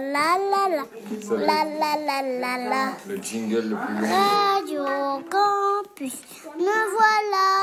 la la la. Ça, La la la la la. le jingle le plus long. Radio Campus, me voilà.